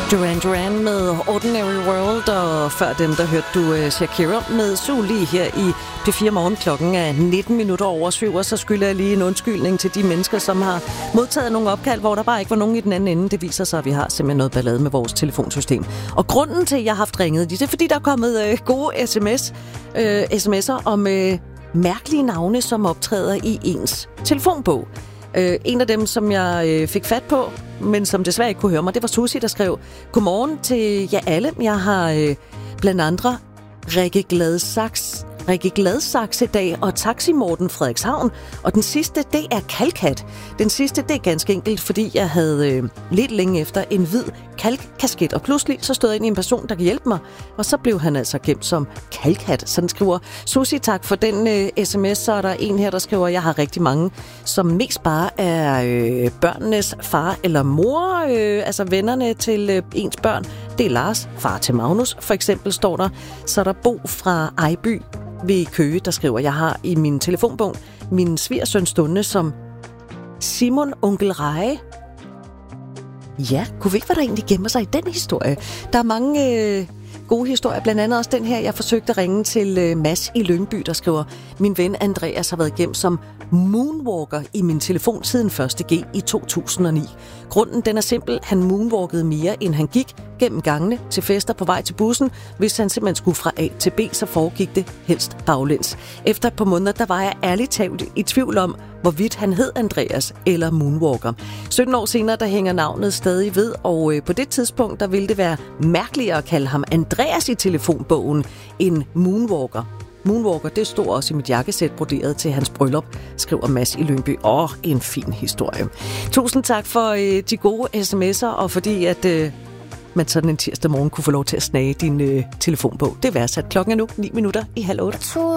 Duran Duran med Ordinary World, og før dem, der hørte du Shakira med Su lige her i P4 Morgen. Klokken er 19:19, og så skylder jeg lige en undskyldning til de mennesker, som har modtaget nogle opkald, hvor der bare ikke var nogen i den anden ende. Det viser sig, at vi har simpelthen noget ballade med vores telefonsystem. Og grunden til, at jeg har haft ringet, det er fordi, der er kommet gode sms'er om mærkelige navne, som optræder i ens telefonbog. En af dem, som jeg fik fat på, men som desværre ikke kunne høre mig, det var Susie, der skrev: Godmorgen til jer alle. Jeg har blandt andre Rikke Gladsaxe i dag, og Taxi Morten Frederikshavn. Og den sidste, det er Kalkat. Den sidste, det er ganske enkelt, fordi jeg havde lidt længe efter en hvid kalkkasket, og pludselig så stod jeg ind i en person, der kan hjælpe mig, og så blev han altså gemt som Kalkat. Så den skriver: Susie, tak for den sms. Så er der en her, der skriver: jeg har rigtig mange, som mest bare er børnenes far eller mor, altså vennerne til ens børn. Det er Lars, far til Magnus, for eksempel, står der. Så er der Bo fra Ejby ved Køge, der skriver: jeg har i min telefonbog min svigersøn stående som Simon Onkel Reje. Ja, kunne vi ikke, hvad der egentlig gemmer sig i den historie? Der er mange gode historier, blandt andet også den her. Jeg forsøgte at ringe til Mads i Lyngby, der skriver: min ven Andreas har været gemt som moonwalker i min telefon siden 1.G i 2009. Grunden den er simpel: han moonwalkede mere, end han gik gennem gangene til fester på vej til bussen. Hvis han simpelthen skulle fra A til B, så foregik det helst baglæns. Efter et par måneder, der var jeg ærligt talt i tvivl om, hvorvidt han hed Andreas eller moonwalker. 17 år senere, der hænger navnet stadig ved, og på det tidspunkt, der ville det være mærkeligere at kalde ham Andreas i telefonbogen end moonwalker. Moonwalker, det stod også i mit jakkesæt broderet til hans bryllup, skriver Mads i Lyngby. En fin historie. Tusind tak for de gode sms'er, og fordi at man sådan en tirsdag morgen kunne få lov til at snage din telefonbog. Det er værdsat. Klokken er nu 7:09.